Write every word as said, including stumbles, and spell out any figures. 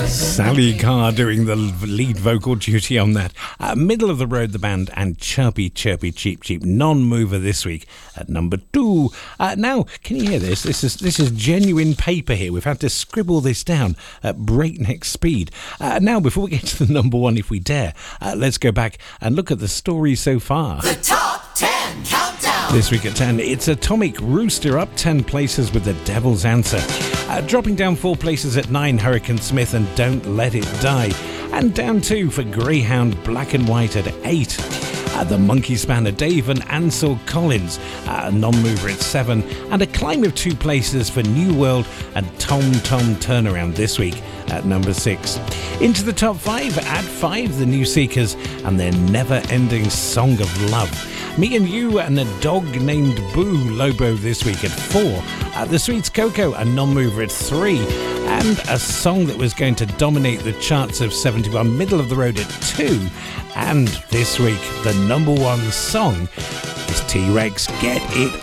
Sally Carr doing the lead vocal duty on that. Uh, middle of the road, the band, and Chirpy Chirpy Cheep Cheep, non-mover this week at number two. Uh, now, can you hear this? This is this is genuine paper here. We've had to scribble this down at breakneck speed. Uh, now, before we get to the number one, if we dare, uh, let's go back and look at the story so far. The top ten countdown. This week at ten, it's Atomic Rooster up ten places with The Devil's Answer. Uh, dropping down four places at nine, Hurricane Smith and Don't Let It Die. And down two for Greyhound Black and White at eight. Uh, the Monkey Spanner, Dave and Ansel Collins, uh, non-mover at seven. And a climb of two places for New World and Tom Tom Turnaround this week at number six. Into the top five, at five, The New Seekers and their never-ending Song of Love. Me and You and a Dog Named Boo Lobo this week at four. Uh, the Sweets Coco, a non-mover at three. And a song that was going to dominate the charts of seventy-one, Middle of the Road at two. And this week, the number one song is T-Rex, Get It